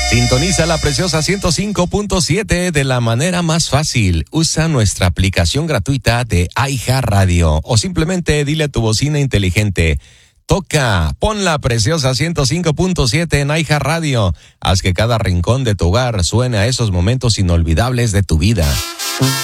Sintoniza la preciosa 105.7 de la manera más fácil. Usa nuestra aplicación gratuita de iHeartRadio o simplemente dile a tu bocina inteligente: toca, pon la preciosa 105.7 en iHeartRadio. Haz que cada rincón de tu hogar suene a esos momentos inolvidables de tu vida.